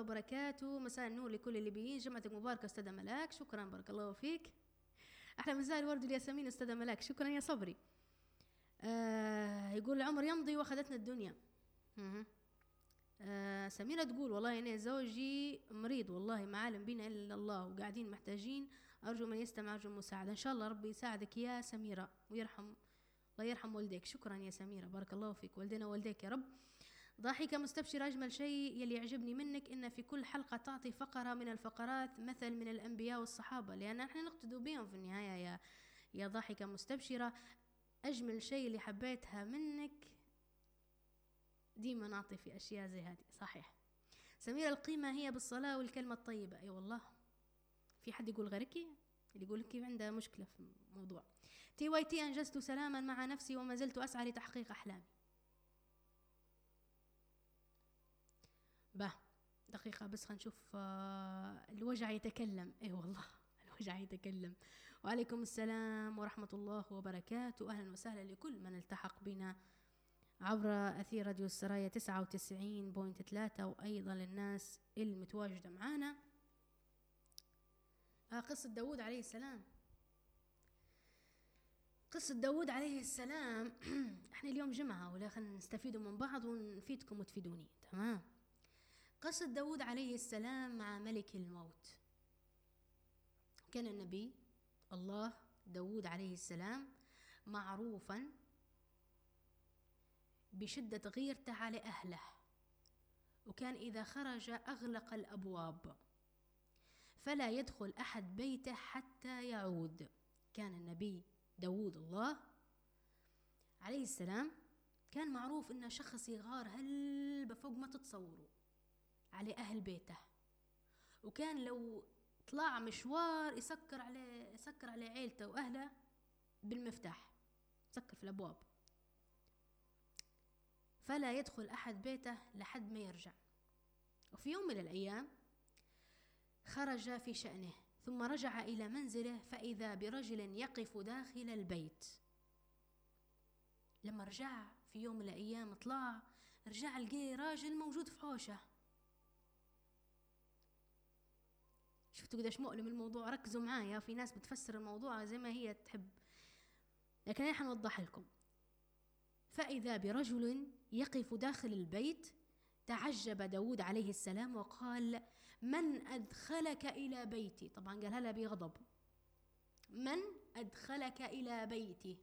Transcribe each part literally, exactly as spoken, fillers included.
وبركاته. مساء النور لكل اللي بيجي. جمعتك مباركة أستاذة ملاك. شكرا بارك الله فيك. أحلى مساء الورد والياسمين أستاذة ملاك. شكرا يا صبري. آه يقول العمر يمضي وأخذتنا الدنيا. آه سميرة تقول والله أنا زوجي مريض والله ما عالم بينا إلا الله وقاعدين محتاجين، أرجو من يستمع أرجو المساعدة. إن شاء الله ربي يساعدك يا سميرة ويرحم الله يرحم والديك. شكرا يا سميرة بارك الله فيك. والدينا والديك يا رب. ضاحكة مستبشرة. أجمل شيء يلي يعجبني منك إن في كل حلقة تعطي فقرة من الفقرات مثل من الأنبياء والصحابة، لأن احنا نقتدوا بهم في النهاية يا يا ضاحكة مستبشرة. أجمل شيء اللي حبيتها منك ديما نعطي في أشياء زي هذه. صحيح. سميرة القيمة هي بالصلاة والكلمة الطيبة. أي والله. في حد يقول غيرك؟ اللي يقول لك عنده مشكلة في الموضوع. تي واي تي أنجزت سلاما مع نفسي وما زلت أسعى لتحقيق أحلامي. با دقيقة بس خلينا نشوف. آه الوجع يتكلم. اي والله الوجع يتكلم. وعليكم السلام ورحمة الله وبركاته. أهلا وسهلا لكل من التحق بنا عبر أثير راديو السرايا تسعة وتسعين بوينت ثلاثة، وأيضا للناس المتواجدة معانا. آه قصة داود عليه السلام. قصة داود عليه السلام. احنا اليوم جمعة ولا خلينا نستفيدوا من بعض ونفيدكم وتفيدوني. تمام. قصة داود عليه السلام مع ملك الموت. كان النبي الله داود عليه السلام معروفا بشدة غيرته على أهله، وكان إذا خرج أغلق الأبواب فلا يدخل أحد بيته حتى يعود. كان النبي داود الله عليه السلام كان معروف إنه شخص يغار هل بفوق ما تتصوروا على أهل بيته، وكان لو طلع مشوار يسكر على يسكر على عيلته وأهله بالمفتاح، يسكر في الأبواب، فلا يدخل أحد بيته لحد ما يرجع. وفي يوم من الأيام خرج في شأنه ثم رجع إلى منزله فإذا برجل يقف داخل البيت. لما رجع في يوم من الأيام طلع رجع لقى راجل موجود في حوشه. شفتوا قديش مؤلم الموضوع؟ ركزوا معايا، في ناس بتفسر الموضوع زي ما هي تحب، لكن احنا نوضح لكم. فإذا برجل يقف داخل البيت تعجب داود عليه السلام وقال: من أدخلك إلى بيتي؟ طبعا قالها له بغضب. من أدخلك إلى بيتي؟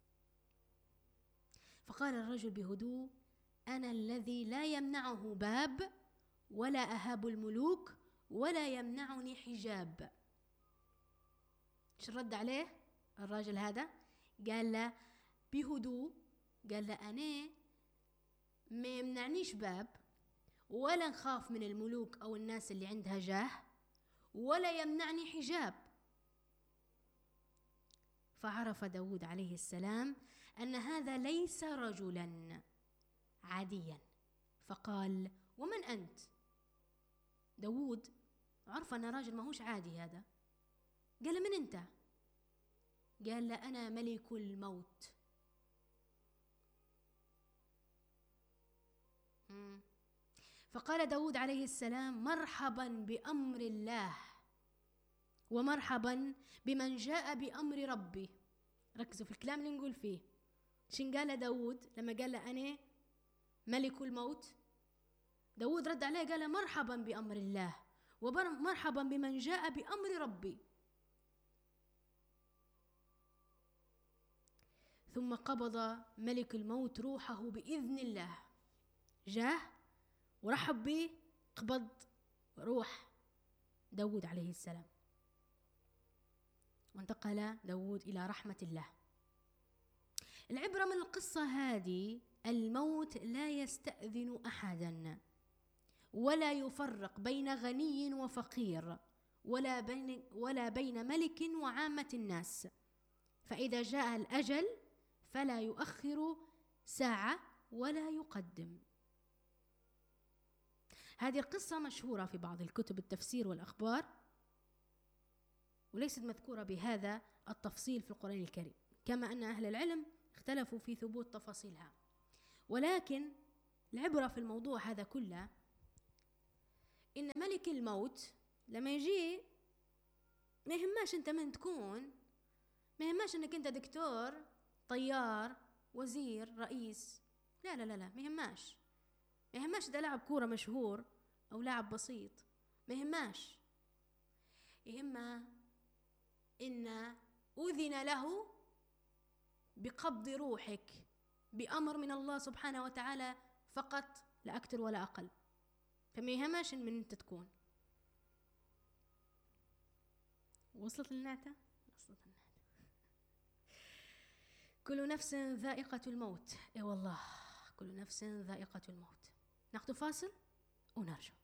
فقال الرجل بهدوء: أنا الذي لا يمنعه باب ولا أهاب الملوك ولا يمنعني حجاب. ايش رد عليه الراجل هذا؟ قال له بهدوء، قال له أنا ما يمنعنيش باب ولا نخاف من الملوك أو الناس اللي عندها جاه ولا يمنعني حجاب. فعرف داود عليه السلام أن هذا ليس رجلا عاديا، فقال: ومن أنت؟ داود عرف أن راجل ما هوش عادي هذا. قال: من أنت؟ قال: أنا ملك الموت. مم. فقال داود عليه السلام: مرحبا بأمر الله ومرحبا بمن جاء بأمر ربي. ركزوا في الكلام اللي نقول فيه. شن قال داود لما قال له أنا ملك الموت؟ داود رد عليه قال: مرحبا بأمر الله ومرحبا بمن جاء بأمر ربي. ثم قبض ملك الموت روحه بإذن الله. جاه ورحب به، قبض روح داود عليه السلام، وانتقل داود إلى رحمة الله. العبرة من القصة هذه: الموت لا يستأذن أحدا ولا يفرق بين غني وفقير ولا بين, ولا بين ملك وعامة الناس، فإذا جاء الأجل فلا يؤخر ساعة ولا يقدم. هذه القصة مشهورة في بعض الكتب التفسير والأخبار، وليست مذكورة بهذا التفصيل في القرآن الكريم، كما أن أهل العلم اختلفوا في ثبوت تفاصيلها. ولكن العبرة في الموضوع هذا كله إن ملك الموت لما يجي ما يهماش أنت من تكون، ما يهماش أنك أنت دكتور، طيار، وزير، رئيس، لا لا لا لا، ما يهماش. ما يهماش ده لاعب كورة مشهور أو لاعب بسيط، ما يهماش. يهمه إن أذن له بقبض روحك بأمر من الله سبحانه وتعالى فقط، لا أكثر ولا أقل. فما يهماش من أنت تكون. وصلت النعتة؟ وصلت النعتة. كل نفس ذائقة الموت. اي والله كل نفس ذائقة الموت. ناخذ فاصل ونرجع.